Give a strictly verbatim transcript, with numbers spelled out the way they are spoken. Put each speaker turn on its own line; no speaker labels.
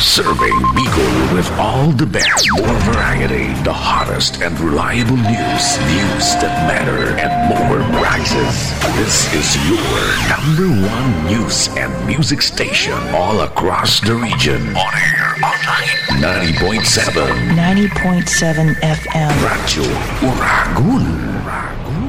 Serving Bicol with all the best, more variety, the hottest and reliable news, news that matter, and more prizes. This is your number one news and music station all across the region. On air, online, ninety point seven.
ninety point seven F M.
Radyo Uragun. Uragun.